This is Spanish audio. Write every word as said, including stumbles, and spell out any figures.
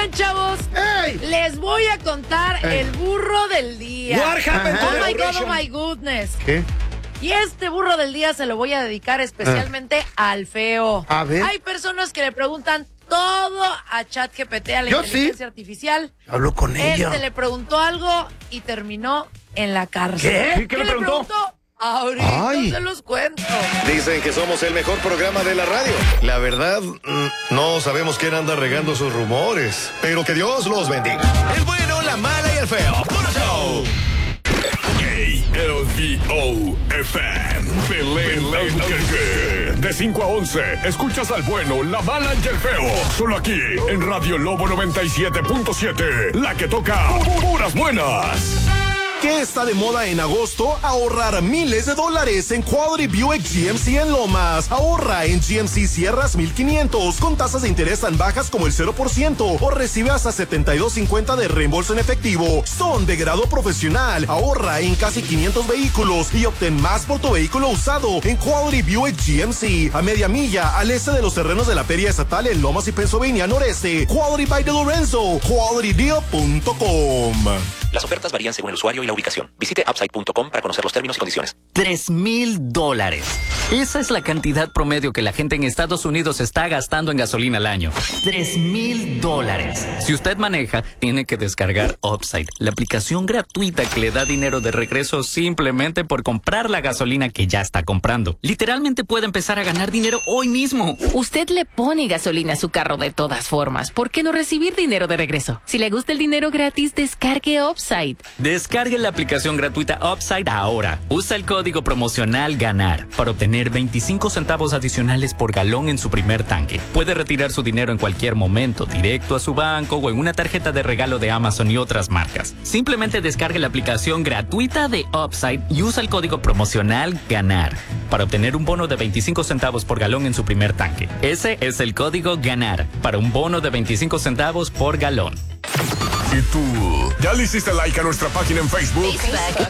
Oigan, chavos, ¡Ey! les voy a contar Ey. el burro del día. What happened to Oh the my God, operation? oh my goodness. ¿Qué? Y este burro del día se lo voy a dedicar especialmente al feo. A ver. Hay personas que le preguntan todo a ChatGPT, a la Yo inteligencia sí. artificial. Hablo con ella. Este le preguntó algo y terminó en la cárcel. ¿Qué? ¿Qué, ¿Qué le le preguntó? preguntó? Ahorita Ay. se los cuento. Dicen que somos el mejor programa de la radio. La verdad, mm, no sabemos quién anda regando sus rumores, pero que Dios los bendiga. El bueno, la mala y el feo. ¡Puro show! K L V O F M. Belén Albuquerque. De cinco a once, escuchas al bueno, la mala y el feo. Solo aquí, en Radio Lobo noventa y siete punto siete. La que toca puras buenas. ¿Qué está de moda en agosto? Ahorrar miles de dólares en Quality Buick G M C en Lomas. Ahorra en G M C Sierras mil quinientos con tasas de interés tan bajas como el cero por ciento o recibe hasta setenta y dos cincuenta de reembolso en efectivo. Son de grado profesional. Ahorra en casi quinientos vehículos y obtén más por tu vehículo usado en Quality Buick G M C. A media milla al este de los terrenos de la Feria Estatal en Lomas y Pennsylvania Noreste. Quality by de Lorenzo. quality deal punto com. Las ofertas varían según el usuario y la ubicación. Visite upside punto com para conocer los términos y condiciones. Tres mil dólares. Esa es la cantidad promedio que la gente en Estados Unidos está gastando en gasolina al año. Tres mil dólares. Si usted maneja, tiene que descargar Upside, la aplicación gratuita que le da dinero de regreso simplemente por comprar la gasolina que ya está comprando. Literalmente puede empezar a ganar dinero hoy mismo. Usted le pone gasolina a su carro de todas formas. ¿Por qué no recibir dinero de regreso? Si le gusta el dinero gratis, descargue Upside. Descargue la aplicación gratuita Upside ahora. Usa el código promocional GANAR para obtener veinticinco centavos adicionales por galón en su primer tanque. Puede retirar su dinero en cualquier momento, directo a su banco o en una tarjeta de regalo de Amazon y otras marcas. Simplemente descargue la aplicación gratuita de Upside y usa el código promocional GANAR para obtener un bono de veinticinco centavos por galón en su primer tanque. Ese es el código GANAR para un bono de veinticinco centavos por galón. ¿Y tú? ¿Ya le hiciste like a nuestra página en Facebook? Facebook.